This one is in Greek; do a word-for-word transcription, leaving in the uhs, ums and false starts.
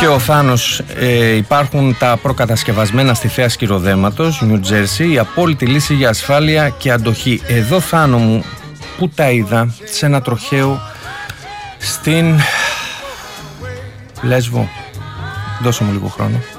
και ο Θάνος, ε, υπάρχουν τα προκατασκευασμένα στη θέα σκυροδέματος, New Jersey, η απόλυτη λύση για ασφάλεια και αντοχή. Εδώ, Θάνο μου, που τα είδα σε ένα τροχαίο στην Λέσβο. Δώσε μου λίγο χρόνο.